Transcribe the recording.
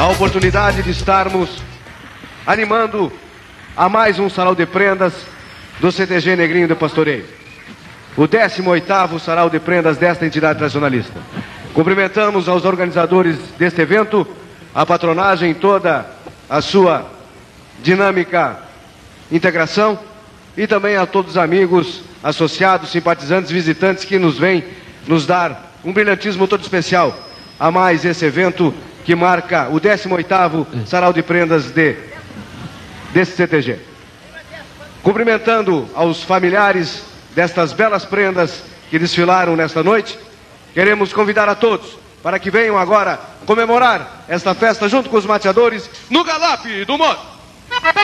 a oportunidade de estarmos animando a mais um Sarau de Prendas do CTG Negrinho de Pastoreio, o 18º Sarau de Prendas desta entidade tradicionalista. Cumprimentamos aos organizadores deste evento, a patronagem, toda a sua dinâmica integração, e também a todos os amigos, associados, simpatizantes, visitantes que nos vêm nos dar um brilhantismo todo especial a mais esse evento que marca o 18º Sarau de Prendas desse CTG. Cumprimentando aos familiares destas belas prendas que desfilaram nesta noite, queremos convidar a todos para que venham agora comemorar esta festa junto com os mateadores no Galope do Moto.